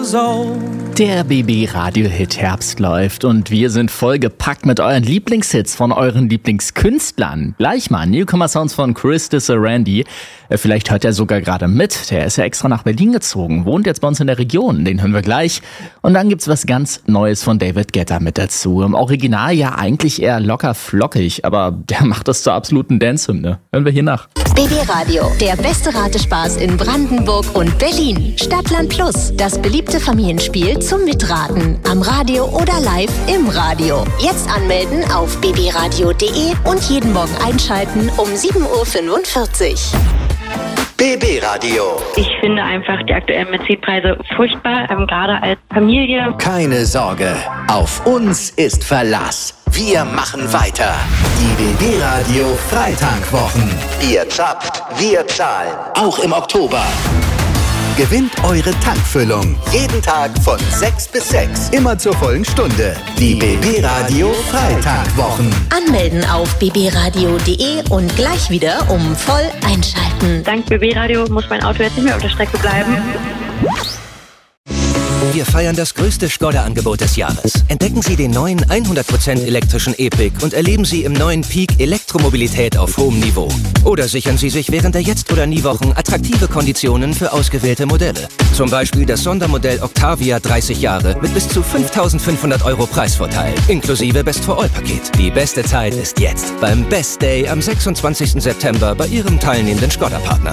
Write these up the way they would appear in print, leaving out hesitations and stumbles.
years old. Der BB-Radio-Hit Herbst läuft und wir sind vollgepackt mit euren Lieblingshits von euren Lieblingskünstlern. Gleich mal Newcomer-Sounds von Chris Randy. Vielleicht hört er sogar gerade mit. Der ist ja extra nach Berlin gezogen, wohnt jetzt bei uns in der Region. Den hören wir gleich. Und dann gibt's was ganz Neues von David Guetta mit dazu. Im Original ja eigentlich eher locker flockig, aber der macht das zur absoluten Dance-Hymne. Hören wir hier nach. BB-Radio, der beste Ratespaß in Brandenburg und Berlin. Stadtland Plus, das beliebte Familienspiel zum Mitraten. Am Radio oder live im Radio. Jetzt anmelden auf bbradio.de und jeden Morgen einschalten um 7.45 Uhr. BB Radio. Ich finde einfach die aktuellen Benzinpreise furchtbar, gerade als Familie. Keine Sorge, auf uns ist Verlass. Wir machen weiter. Die BB Radio Freitankwochen. Ihr zapft, wir zahlen. Auch im Oktober. Gewinnt eure Tankfüllung. Jeden Tag von 6 bis 6. Immer zur vollen Stunde. Die BB Radio Freitankwochen. Anmelden auf bbradio.de und gleich wieder voll einschalten. Dank BB Radio muss mein Auto jetzt nicht mehr auf der Strecke bleiben. Wir feiern das größte Skoda-Angebot des Jahres. Entdecken Sie den neuen 100% elektrischen E-Pick und erleben Sie im neuen Peak Elektromobilität auf hohem Niveau. Oder sichern Sie sich während der Jetzt- oder Nie-Wochen attraktive Konditionen für ausgewählte Modelle. Zum Beispiel das Sondermodell Octavia 30 Jahre mit bis zu 5.500 € Preisvorteil, inklusive Best-for-All-Paket. Die beste Zeit ist jetzt, beim Best Day am 26. September bei Ihrem teilnehmenden Skoda-Partner.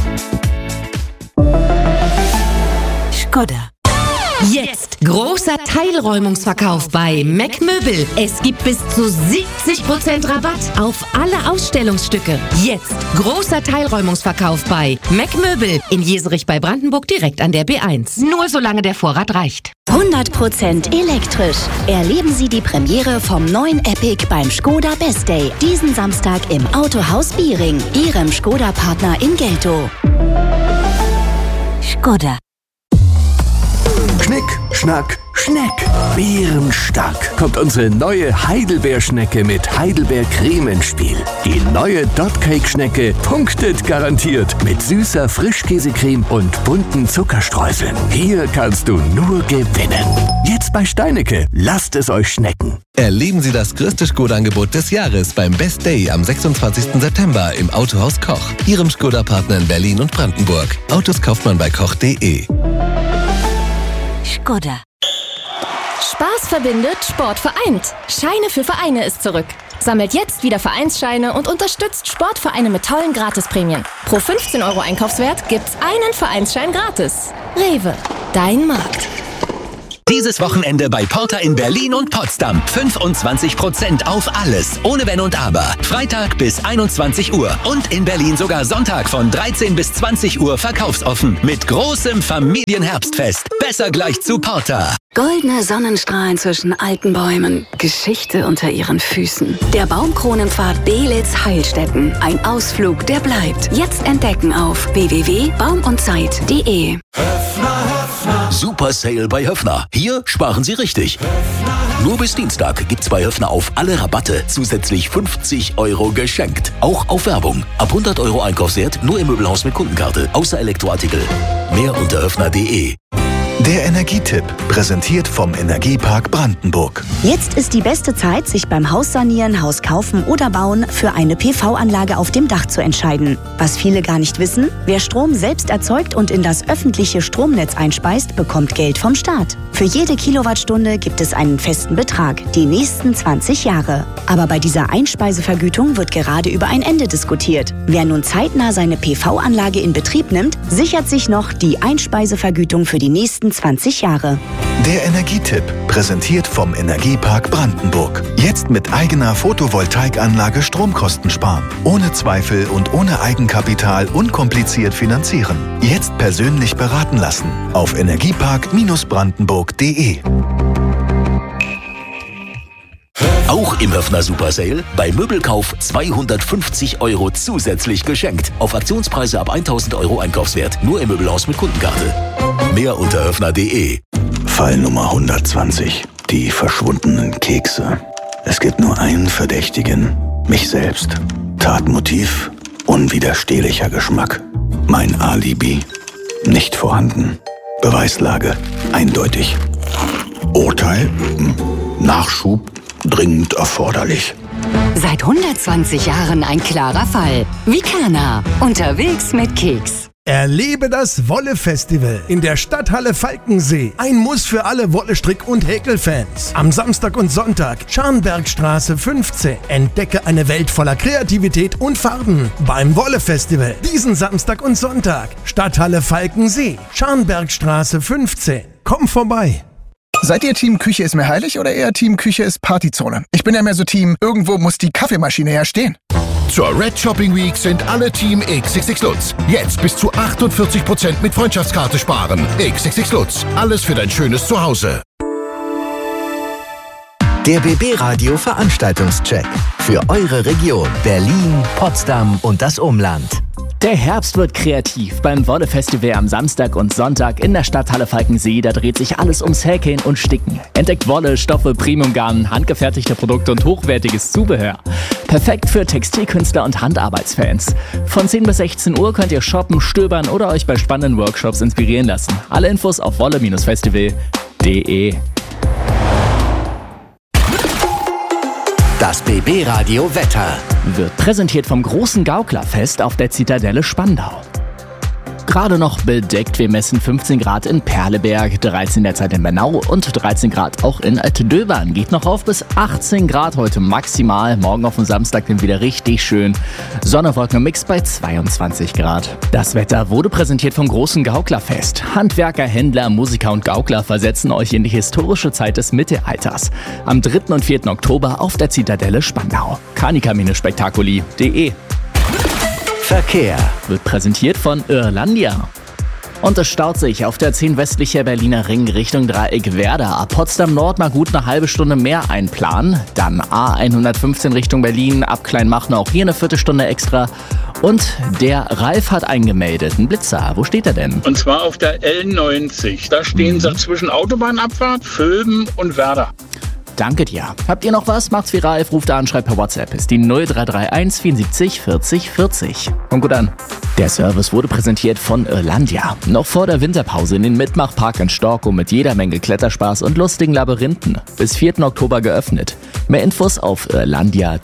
Skoda. Jetzt großer Teilräumungsverkauf bei Mac Möbel. Es gibt bis zu 70% Rabatt auf alle Ausstellungsstücke. Jetzt großer Teilräumungsverkauf bei Mac Möbel in Jeserich bei Brandenburg direkt an der B1. Nur solange der Vorrat reicht. 100% elektrisch. Erleben Sie die Premiere vom neuen Epic beim Skoda Best Day. Diesen Samstag im Autohaus Biering, Ihrem Skoda-Partner in Geltow. Skoda. Schnick, Schnack, Schneck. Bärenstark kommt unsere neue Heidelbeerschnecke mit Heidelbeercreme ins Spiel. Die neue Dotcake-Schnecke punktet garantiert mit süßer Frischkäsecreme und bunten Zuckerstreuseln. Hier kannst du nur gewinnen. Jetzt bei Steinecke. Lasst es euch schmecken. Erleben Sie das größte Skoda-Angebot des Jahres beim Best Day am 26. September im Autohaus Koch, Ihrem Skoda-Partner in Berlin und Brandenburg. Autos kauft man bei koch.de. Skoda. Spaß verbindet, Sport vereint. Scheine für Vereine ist zurück. Sammelt jetzt wieder Vereinsscheine und unterstützt Sportvereine mit tollen Gratisprämien. Pro 15 € Einkaufswert gibt's einen Vereinsschein gratis. Rewe, dein Markt. Dieses Wochenende bei Porter in Berlin und Potsdam. 25% auf alles, ohne Wenn und Aber. Freitag bis 21 Uhr und in Berlin sogar Sonntag von 13 bis 20 Uhr verkaufsoffen. Mit großem Familienherbstfest. Besser gleich zu Porter. Goldene Sonnenstrahlen zwischen alten Bäumen. Geschichte unter ihren Füßen. Der Baumkronenpfad Belitz-Heilstätten. Ein Ausflug, der bleibt. Jetzt entdecken auf www.baumundzeit.de. Super Sale bei Höffner. Hier sparen Sie richtig. Nur bis Dienstag gibt's bei Höffner auf alle Rabatte zusätzlich 50 € geschenkt. Auch auf Werbung. Ab 100 € Einkaufswert nur im Möbelhaus mit Kundenkarte. Außer Elektroartikel. Mehr unter höffner.de. Der Energietipp, präsentiert vom Energiepark Brandenburg. Jetzt ist die beste Zeit, sich beim Haussanieren, Haus kaufen oder bauen für eine PV-Anlage auf dem Dach zu entscheiden. Was viele gar nicht wissen, wer Strom selbst erzeugt und in das öffentliche Stromnetz einspeist, bekommt Geld vom Staat. Für jede Kilowattstunde gibt es einen festen Betrag, die nächsten 20 Jahre. Aber bei dieser Einspeisevergütung wird gerade über ein Ende diskutiert. Wer nun zeitnah seine PV-Anlage in Betrieb nimmt, sichert sich noch die Einspeisevergütung für die nächsten 20 Jahre. Der Energietipp, präsentiert vom Energiepark Brandenburg. Jetzt mit eigener Photovoltaikanlage Stromkosten sparen. Ohne Zweifel und ohne Eigenkapital unkompliziert finanzieren. Jetzt persönlich beraten lassen. Auf energiepark-brandenburg.de. Auch im Höffner Super Sale bei Möbelkauf 250 € zusätzlich geschenkt. Auf Aktionspreise ab 1.000 € Einkaufswert. Nur im Möbelhaus mit Kundenkarte. Mehr unter höffner.de. Fall Nummer 120. Die verschwundenen Kekse. Es gibt nur einen Verdächtigen. Mich selbst. Tatmotiv. Unwiderstehlicher Geschmack. Mein Alibi. Nicht vorhanden. Beweislage eindeutig. Urteil? Nachschub dringend erforderlich. Seit 120 Jahren ein klarer Fall. Vicana. Unterwegs mit Keks. Erlebe das Wolle-Festival in der Stadthalle Falkensee. Ein Muss für alle Wolle-Strick- und Häkelfans. Am Samstag und Sonntag, Scharnbergstraße 15. Entdecke eine Welt voller Kreativität und Farben beim Wolle-Festival. Diesen Samstag und Sonntag, Stadthalle Falkensee, Scharnbergstraße 15. Komm vorbei. Seid ihr Team Küche ist mir heilig oder eher Team Küche ist Partyzone? Ich bin ja mehr so Team, irgendwo muss die Kaffeemaschine ja stehen. Zur Red Shopping Week sind alle Team XXX Lutz. Jetzt bis zu 48% mit Freundschaftskarte sparen. XXX Lutz. Alles für dein schönes Zuhause. Der BB Radio Veranstaltungscheck. Für eure Region Berlin, Potsdam und das Umland. Der Herbst wird kreativ beim Wolle-Festival am Samstag und Sonntag in der Stadthalle Falkensee. Da dreht sich alles ums Häkeln und Sticken. Entdeckt Wolle, Stoffe, Premiumgarn, handgefertigte Produkte und hochwertiges Zubehör. Perfekt für Textilkünstler und Handarbeitsfans. Von 10 bis 16 Uhr könnt ihr shoppen, stöbern oder euch bei spannenden Workshops inspirieren lassen. Alle Infos auf wolle-festival.de. Das BB Radio Wetter wird präsentiert vom großen Gauklerfest auf der Zitadelle Spandau. Gerade noch bedeckt, wir messen 15 Grad in Perleberg, 13 derzeit in Bernau und 13 Grad auch in Altdöbern. Geht noch auf bis 18 Grad heute maximal. Morgen auf dem Samstag dann wieder richtig schön. Sonne, Wolken Mix bei 22 Grad. Das Wetter wurde präsentiert vom großen Gauklerfest. Handwerker, Händler, Musiker und Gaukler versetzen euch in die historische Zeit des Mittelalters. Am 3. und 4. Oktober auf der Zitadelle Spandau. Kanika-spektakuli.de. Verkehr wird präsentiert von Irlandia. Und es staut sich auf der 10 westlicher Berliner Ring Richtung Dreieck Werder. Ab Potsdam Nord mal gut eine halbe Stunde mehr einplanen. Dann A115 Richtung Berlin, ab Kleinmachnow auch hier eine Viertelstunde extra. Und der Ralf hat eingemeldet, einen Blitzer. Wo steht er denn? Und zwar auf der L90. Da stehen sie zwischen Autobahnabfahrt, Völben und Werder. Danke dir. Habt ihr noch was? Macht's wie Ralf, ruft an, schreibt per WhatsApp. Ist die 0331 74 40 40. Kommt gut an. Der Service wurde präsentiert von Irlandia. Noch vor der Winterpause in den Mitmachpark in Storkow mit jeder Menge Kletterspaß und lustigen Labyrinthen. Bis 4. Oktober geöffnet. Mehr Infos auf irlandia.de.